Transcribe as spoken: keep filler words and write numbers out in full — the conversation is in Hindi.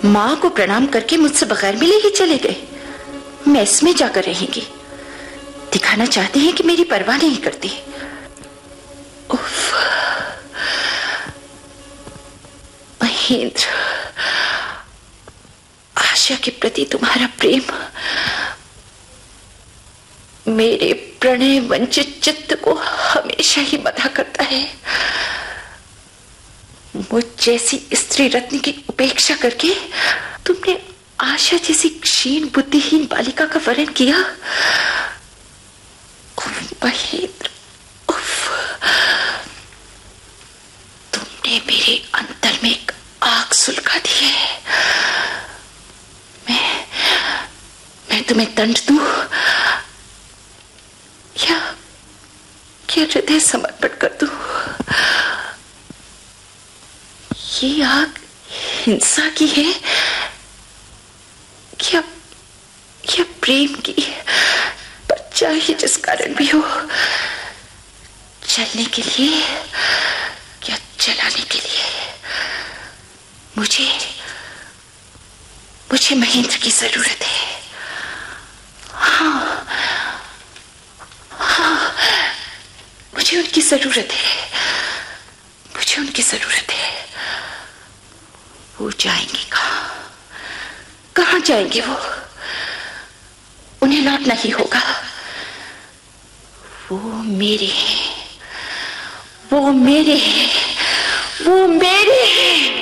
माँ को प्रणाम करके मुझसे बगैर मिले ही चले गए। मेस में जाकर रहेंगी। दिखाना चाहते हैं कि मेरी परवाह नहीं करती। उफ। महेंद्र, आशा के प्रति तुम्हारा प्रेम मेरे प्रणय वंचित चित्त को हमेशा ही बधा करता है। मुझ जैसी स्त्री रत्न की उपेक्षा करके तुमने आशा जैसी क्षीण बुद्धिहीन बालिका का वरण किया। महेंद्र, उफ, तुमने मेरे अंतर में एक आग सुलगा दी है। मैं मैं तुम्हें दंड दूं या क्या हृदय समर्पण कर दूं? ये आग हिंसा की है क्या क्या प्रेम की? पर चाहे जिस कारण भी हो, चलने के लिए या चलाने के लिए मुझे मुझे महेंद्र की जरूरत है। हाँ हाँ, मुझे उनकी जरूरत है। मुझे उनकी जरूरत है। वो जाएंगे कहाँ? कहाँ जाएंगे वो? उन्हें लौटना ही होगा। वो मेरे हैं, वो मेरे हैं, वो मेरे हैं।